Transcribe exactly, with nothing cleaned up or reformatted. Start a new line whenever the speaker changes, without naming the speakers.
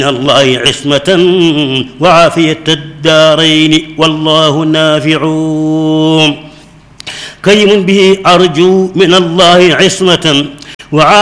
الله عصمة وعافية الدارين والله نافع كريم به أرجو من الله عصمة وعافية